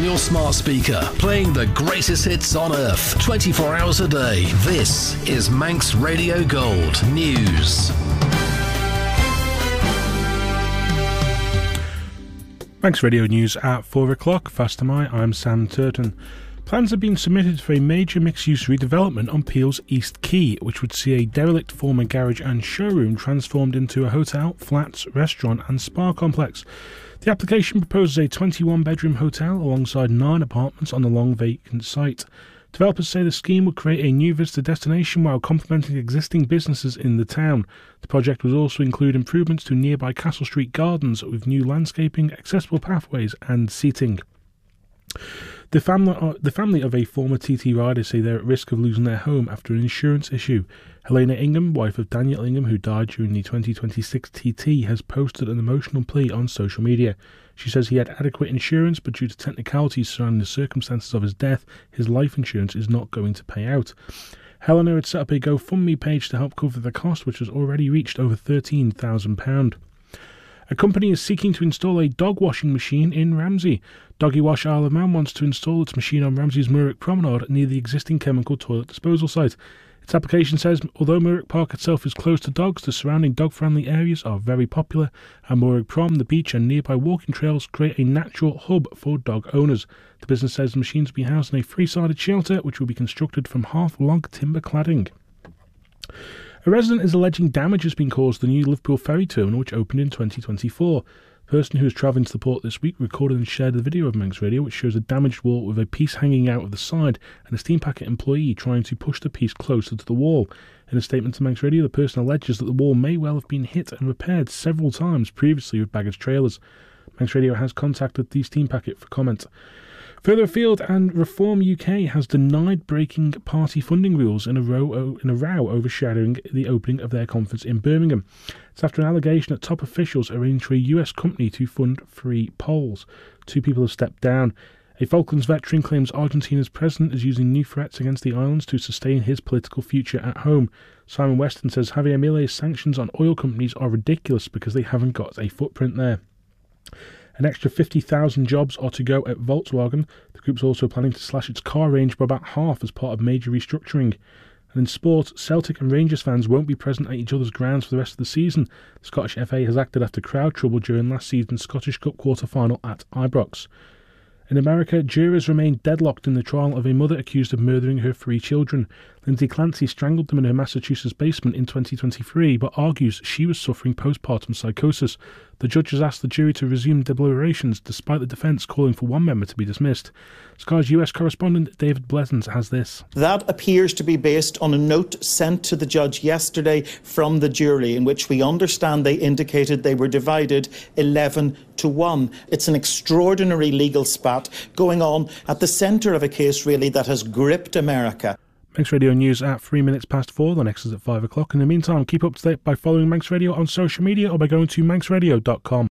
on your smart speaker, playing the greatest hits on earth, 24 hours a day. This is Manx Radio Gold News. Manx Radio News at 4 o'clock. Fast am I'm Sam Turton. Plans have been submitted for a major mixed-use redevelopment on Peel's East Quay, which would see a derelict former garage and showroom transformed into a hotel, flats, restaurant and spa complex. The application proposes a 21-bedroom hotel alongside 9 apartments on the long vacant site. Developers say the scheme would create a new visitor destination while complementing existing businesses in the town. The project would also include improvements to nearby Castle Street Gardens with new landscaping, accessible pathways and seating. The family of a former TT rider say they're at risk of losing their home after an insurance issue. Helena Ingham, wife of Daniel Ingham, who died during the 2026 TT, has posted an emotional plea on social media. She says he had adequate insurance, but due to technicalities surrounding the circumstances of his death, his life insurance is not going to pay out. Helena had set up a GoFundMe page to help cover the cost, which has already reached over £13,000. A company is seeking to install a dog washing machine in Ramsey. Doggy Wash Isle of Man wants to install its machine on Ramsey's Murrick Promenade near the existing chemical toilet disposal site. Its application says, although Murrick Park itself is close to dogs, the surrounding dog-friendly areas are very popular, and Murrick Prom, the beach and nearby walking trails create a natural hub for dog owners. The business says the machines will be housed in a three-sided shelter, which will be constructed from half-log timber cladding. A resident is alleging damage has been caused to the new Liverpool ferry terminal, which opened in 2024. The person who was travelling to the port this week recorded and shared a video of Manx Radio, which shows a damaged wall with a piece hanging out of the side and a steam packet employee trying to push the piece closer to the wall. In a statement to Manx Radio, the person alleges that the wall may well have been hit and repaired several times previously with baggage trailers. Manx Radio has contacted the steam packet for comment. Further afield, and Reform UK has denied breaking party funding rules in a row overshadowing the opening of their conference in Birmingham. It's after an allegation that top officials arranged for a US company to fund free polls. 2 people have stepped down. A Falklands veteran claims Argentina's president is using new threats against the islands to sustain his political future at home. Simon Weston says Javier Milei's sanctions on oil companies are ridiculous because they haven't got a footprint there. An extra 50,000 jobs are to go at Volkswagen. The group's also planning to slash its car range by about half as part of major restructuring. And in sport, Celtic and Rangers fans won't be present at each other's grounds for the rest of the season. The Scottish FA has acted after crowd trouble during last season's Scottish Cup quarter-final at Ibrox. In America, jurors remain deadlocked in the trial of a mother accused of murdering her 3 children. Lindsay Clancy strangled them in her Massachusetts basement in 2023, but argues she was suffering postpartum psychosis. The judge has asked the jury to resume deliberations, despite the defence calling for one member to be dismissed. Sky's US correspondent David Blessens has this. That appears to be based on a note sent to the judge yesterday from the jury, in which we understand they indicated they were divided 11-1. It's an extraordinary legal spat going on at the centre of a case, really, that has gripped America. Manx Radio News at 3 minutes past 4. The next is at 5 o'clock. In the meantime, keep up to date by following Manx Radio on social media or by going to manxradio.com.